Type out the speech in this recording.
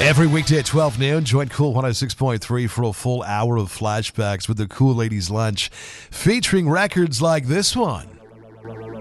Every weekday at 12 noon, join Cool 106.3 for a full hour of flashbacks with the Cool Ladies Lunch, featuring records like this one.